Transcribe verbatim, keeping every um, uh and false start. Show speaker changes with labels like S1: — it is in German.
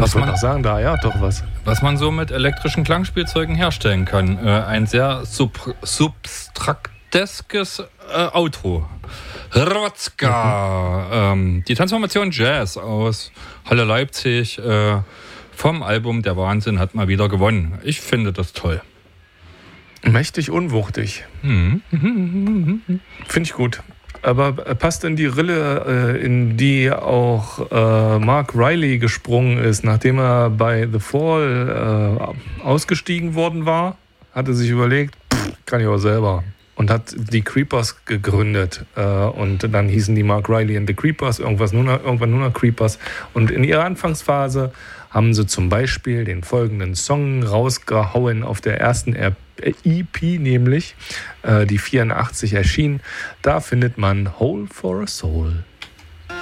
S1: ich würde auch sagen, da ja doch was.
S2: Was man so mit elektrischen Klangspielzeugen herstellen kann. Äh, ein sehr sub- substrakteskes äh, Outro. Rotzka. Mhm. Ähm, die Transformation Jazz aus Halle Leipzig äh, vom Album Der Wahnsinn hat mal wieder gewonnen. Ich finde das toll.
S1: Mächtig unwuchtig. Mhm. Finde ich gut. Aber passt in die Rille, in die auch äh, Mark Riley gesprungen ist, nachdem er bei The Fall äh, ausgestiegen worden war, hatte sich überlegt, pff, kann ich auch selber. Und hat die Creepers gegründet. Äh, und dann hießen die Mark Riley and the Creepers, irgendwas nur noch, irgendwann nur noch Creepers. Und in ihrer Anfangsphase haben sie zum Beispiel den folgenden Song rausgehauen auf der ersten E P, nämlich äh, die vierundachtzig erschien. Da findet man Hole for a Soul.